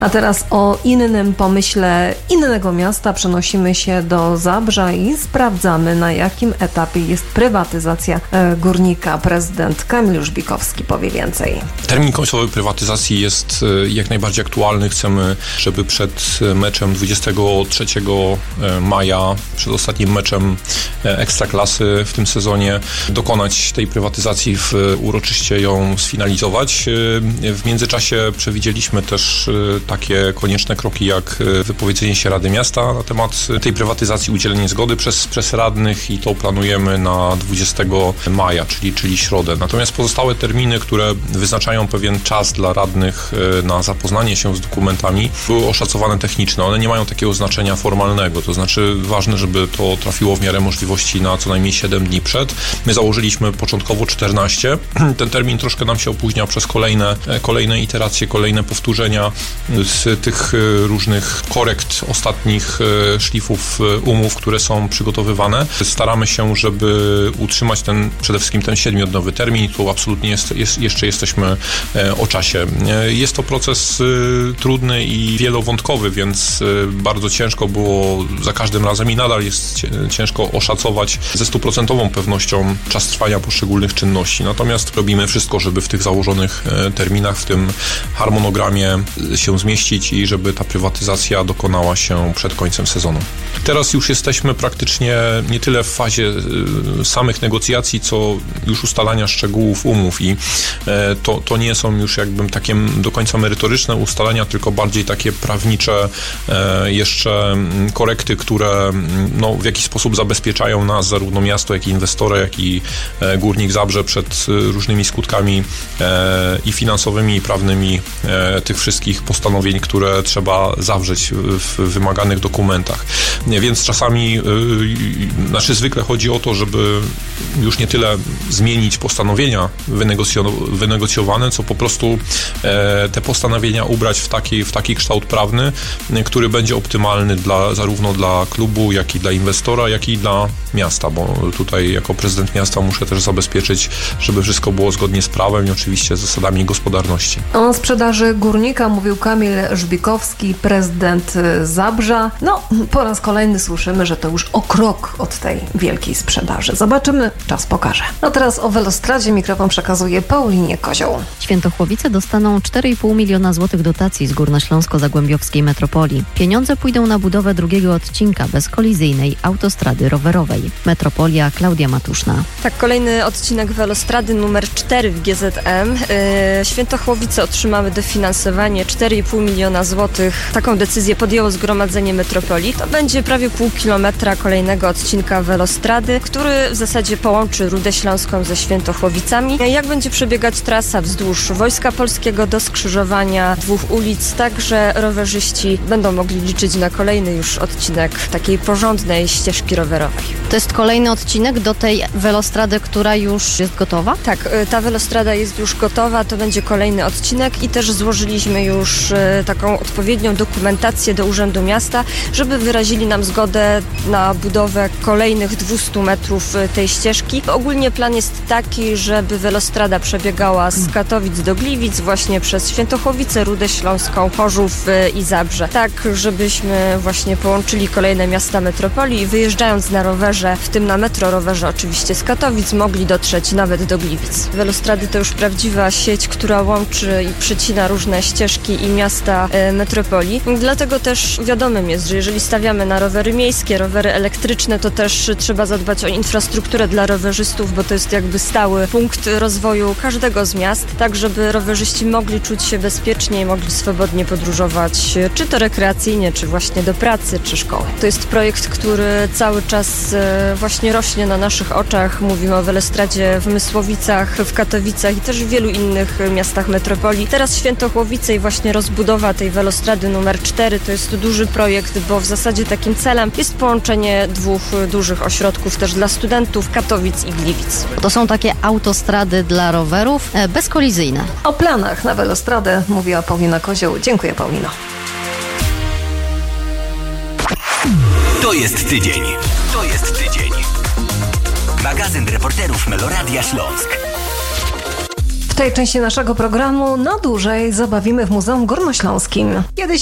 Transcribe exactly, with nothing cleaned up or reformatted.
A teraz o innym pomyśle innego miasta przenosimy się do Zabrza i sprawdzamy, na jakim etapie jest prywatyzacja Górnika. Prezydent Kamil Żbikowski powie więcej. Termin końcowy prywatyzacji jest jak najbardziej aktualny. Chcemy, żeby przed meczem dwudziestego trzeciego maja, przed ostatnim meczem Ekstraklasy w tym sezonie, dokonać tej prywatyzacji, w, uroczyście ją sfinalizować. W międzyczasie przewidzieliśmy też takie konieczne kroki, jak wypowiedzenie się Rady Miasta na temat tej prywatyzacji, udzielenie zgody przez, przez radnych i to planujemy na dwudziestego maja, czyli, czyli środę. Natomiast pozostałe terminy, które wyznaczają pewien czas dla radnych na zapoznanie się z dokumentami, były oszacowane techniczne. One nie mają takiego znaczenia formalnego, to znaczy ważne, żeby to trafiło w miarę możliwości na co najmniej siedem dni przed. My założyliśmy początkowo czternaście. Ten termin troszkę nam się opóźnia przez kolejne, kolejne iteracje, kolejne powtórzenia z tych różnych korekt ostatnich szlifów umów, które są przygotowywane. Staramy się, żeby utrzymać ten, przede wszystkim ten siedmiodniowy termin. Tu absolutnie jest, jest, jeszcze jesteśmy o czasie. Jest to proces trudny i wielowątkowy, więc bardzo ciężko było za każdym razem i nadal jest ciężko oszacować ze stuprocentową pewnością czas trwania poszczególnych czynności. Natomiast robimy wszystko, żeby w tych założonych terminach, w tym harmonogramie się zmieścić i żeby ta prywatyzacja dokonała się przed końcem sezonu. Teraz już jesteśmy praktycznie nie tyle w fazie samych negocjacji, co już ustalania szczegółów umów i to, to nie są już jakby takie do końca merytoryczne ustalenia, tylko bardziej takie prawnicze jeszcze korekty, które no, w jakiś sposób zabezpieczają nas, zarówno miasto, jak i inwestora, jak i Górnik Zabrze przed różnymi skutkami i finansowymi, i prawnymi tych wszystkich postanowień, które trzeba zawrzeć w wymaganych dokumentach. Więc czasami, znaczy zwykle chodzi o to, żeby już nie tyle zmienić postanowienia wynegocjowane, co po prostu te postanowienia ubrać w taki, w taki kształt prawny, który będzie optymalny dla, zarówno dla klubu, jak i dla inwestora, jak i dla miasta, bo tutaj jako prezydent miasta muszę też zabezpieczyć, żeby wszystko było zgodnie z prawem i oczywiście zasadami gospodarności. O sprzedaży Górnika mówił Kamil Żbikowski, prezydent Zabrza. No, po raz kolejny słyszymy, że to już o krok od tej wielkiej sprzedaży. Zobaczymy, czas pokaże. No teraz o Velostradzie mikrofon przekazuje Paulinie Kozioł. Świętochłowice dostaną cztery i pół miliona złotych dotacji z Górnośląsko-Zagłębiowskiej Metropolii. Pieniądze pójdą na budowę drugiego odcinka bezkolizyjnej autostrady rowerowej. Metropolia, Klaudia Matuszna. Tak, kolejny odcinek Velostrady numer cztery w G Z M. Yy, Świętochłowice otrzymały dofinansowanie cztery i pół miliona złotych. Taką decyzję podjęło Zgromadzenie Metropolii. To będzie prawie pół kilometra kolejnego odcinka Velostrady, który w zasadzie połączy Rudę Śląską ze Świętochłowicami. Jak będzie przebiegać trasa wzdłuż Wojska Polskiego do skrzyżowania dwóch ulic, tak że rowerzyści będą mogli liczyć na kolejny już odcinek takiej porządnej ścieżki rowerowej. To jest kolejny odcinek do tej Velostrady, która już jest gotowa? Tak, ta Velostrada jest już gotowa, to będzie kolejny odcinek i też złożyliśmy już taką odpowiednią dokumentację do Urzędu Miasta, żeby wyrazili nam zgodę na budowę kolejnych dwieście metrów tej ścieżki. Ogólnie plan jest taki, żeby Velostrada przebiegała z Katowic do Gliwic, właśnie przez Świętochłowice, Rudę Śląską, Chorzów i Zabrze. Tak, żebyśmy właśnie połączyli kolejne miasta metropolii i wyjeżdżając na rowerze, w tym na metrorowerze oczywiście z Katowic, mogli dotrzeć nawet do Gliwic. Velostrady to już prawdziwa sieć, która łączy i przycina różne ścieżki i miasta e, metropolii. Dlatego też wiadomym jest, że jeżeli stawiamy na rowery miejskie, rowery elektryczne, to też trzeba zadbać o infrastrukturę dla rowerzystów, bo to jest jakby stały punkt rozwoju każdego z miast, tak żeby rowerzyści mogli czuć się bezpiecznie i mogli swobodnie podróżować, czy to rekreacyjnie, czy właśnie do pracy, czy szkoły. To jest projekt, który cały czas e, właśnie rośnie na naszych oczach. Mówimy o Velostradzie w Mysłowicach, w Katowicach i też w wielu innych miastach metropolii. Teraz Świętochłowice i właśnie rozbudowa tej Velostrady numer cztery to jest duży projekt, bo w zasadzie takim celem jest połączenie dwóch dużych ośrodków też dla studentów, Katowic i Gliwic. To są takie autostrady dla rowerów e, bezkolizyjne. O planach na Velostradę mówiła Paulina Kozioł. Dziękuję, Paulino. To jest tydzień. To jest tydzień. Magazyn reporterów Meloradia Śląsk. W tej części naszego programu na dłużej zabawimy w Muzeum Górnośląskim. Kiedyś